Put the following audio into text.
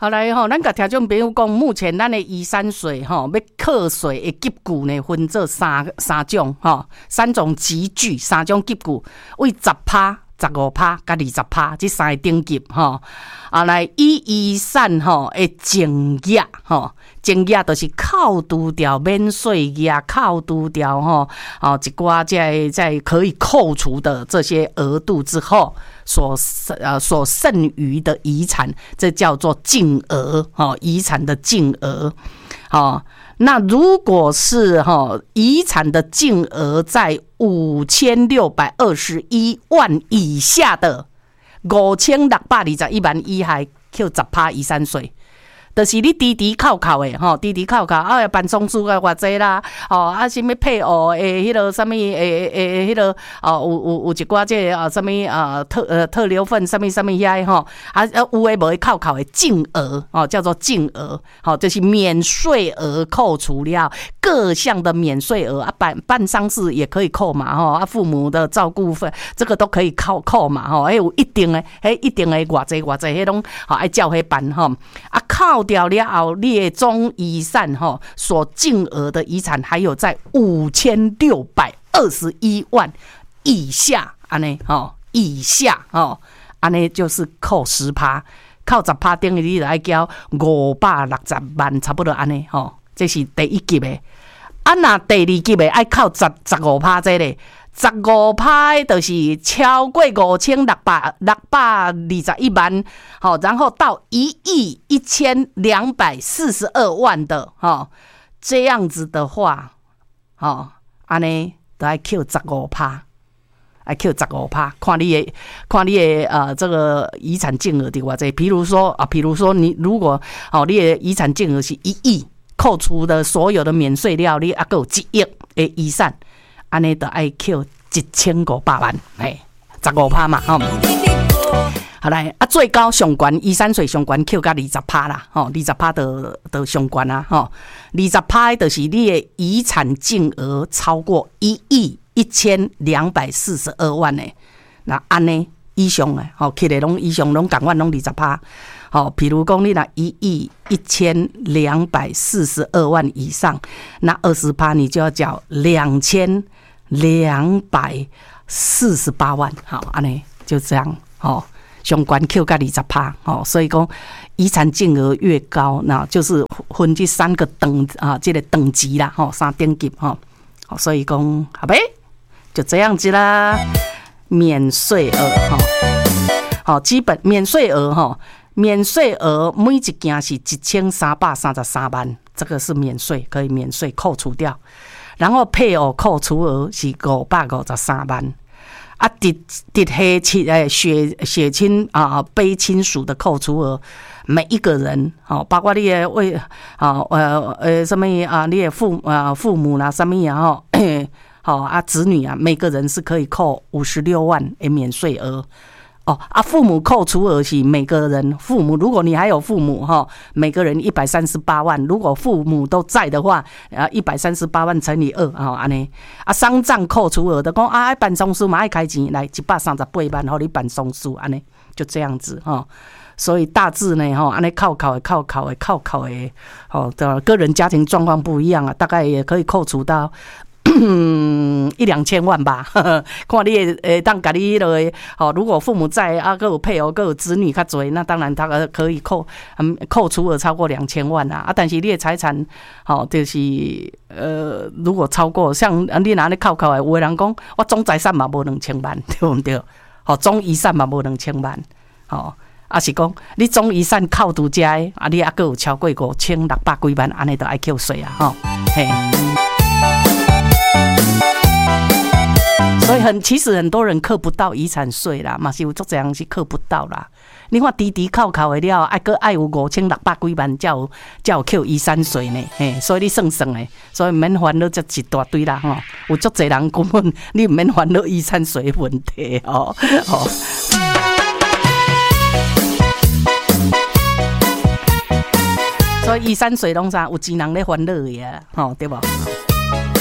后来吼，咱甲听众朋友讲，目前咱的遗产税吼，要课税的级距呢，分做三种吼，3种级距，3种级距，为10%、15%、甲20%这3个等级吼。来以遗产吼的净额吼，净额就是扣除掉免税额，扣除掉一寡在可以扣除的这些额度之后，所剩余的遗产，这叫做净额遗产的净额那如果是遗产的净额在5621万以下的，5621万以下扣10%遗产税。就是你滴扣扣的滴扣扣办公室啊偌济啦，什么配偶迄个什么迄个有一寡这什么特留份什么遐有诶无诶扣扣的净额叫做净额就是免税额扣除了各项的免税额办丧事也可以扣嘛父母的照顾费这个都可以扣嘛有一定的偌济迄拢爱照迄办扣掉了后，你的总遗产所净额的遗产还有在5621万以下，安尼以下安尼就是扣10%，扣10%等于你来交560万，差不多安尼这是第一级的。那第二级的爱扣15%这个。15%就是超过5621万，然后到11242万的，这样子的话，安尼都要扣15%，要扣15%，看你的这个遗产净额的偌济。比如说你如果你的遗产净额是1亿，扣除的所有的免税料，你还有1亿的遗产。安尼就爱扣1500万，15%嘛好来最高上悬遗产税上悬扣到20%啦，20%就上悬啊，20%就是你的遗产净额超过11242万的，那安尼以上的起来拢以上拢同款拢20%。比如讲你若11242万以上，那20%你就要缴2248万，安尼就这样，上悬扣到20%，所以讲遗产净额越高，那就是分这3个这个等级啦，3等级所以讲好呗，就这样子啦。免税额基本免税额免税额每一件是1333万，这个是免税，可以免税扣除掉。然后配偶扣除额是553万，血亲卑亲属的扣除额，每一个人包括你的什么你的父母啦什么子女每个人是可以扣56万的免税额。父母扣除额是每个人父母，如果你还有父母每个人138万，如果父母都在的话138万乘以2安尼丧葬扣除额的讲爱办丧事嘛爱开钱来138万让你办丧事安尼就这样子所以大致呢安尼扣的个人家庭状况不一样大概也可以扣除到1-2千万吧，看你当家己如果父母在还有配偶还有子女较多，那当然他可以扣除额超过2000万但是你的财产就是如果超过像你拿你扣的，有的人讲我总财产嘛无2000万，对不对？总遗产嘛无2000万，是讲你总遗产扣除这的你还有超过5600几万，安尼就要扣税嘿。所以其实很多人课不到遗产税啦，嘛是有足侪人是课不到啦。你看扣的了，还有5600几万才有扣遗产税呢，所以你算的，所以唔免烦恼这一大堆啦有足侪人根本你唔免烦恼遗产税的问题所以遗产税拢啥有钱人咧烦恼的对不？